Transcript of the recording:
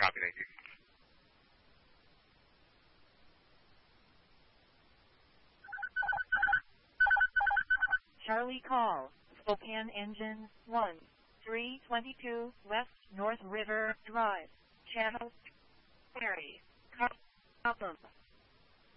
Copy, thank you. Charlie call, Spokane Engine 1, 322 West North River Drive, Channel Ferry, Cobham.